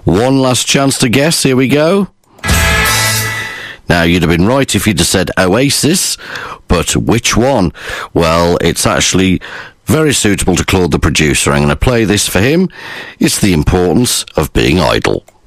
One last chance to guess. Here we go. Now, you'd have been right if you'd have said Oasis, but which one? Well, it's actually very suitable to Claude the producer. I'm going to play this for him. It's The Importance of Being Idle.